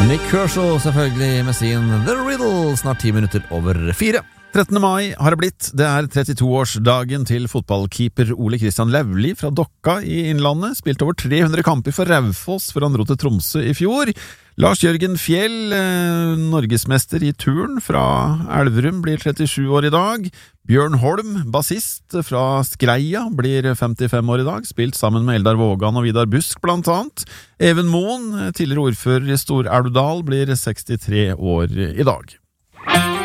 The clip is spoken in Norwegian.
Nick Kershaw selvfølgelig med sin The Riddle, snart 10 minutter over 4. 13. mai har det blitt. Det er 32-årsdagen til fotballkeeper Ole Kristian Lauvli fra Dokka i Innlandet. Spilte over 300 kamper for Raufoss før han dro til Tromsø i fjor. Lars Jørgen Fjell, norgesmester i turn fra Elverum, blir 37 år i dag. Bjørn Holm, bassist fra Skreia, blir 55 år i dag. Spilt sammen med Eldar Vågan og Vidar Busk blant annet. Even Moen, tidligere ordfører i Stor-Elvdal, blir 63 år i dag.